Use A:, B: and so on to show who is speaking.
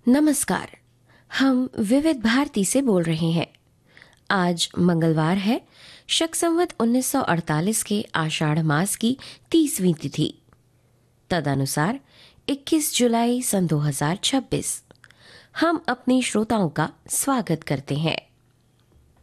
A: नमस्कार। हम विविध भारती से बोल रहे हैं। आज मंगलवार है, शक संवत 1948 के आषाढ़ मास की 30वीं तिथि, तदनुसार 21 जुलाई सन 2026। हम अपने श्रोताओं का स्वागत करते हैं।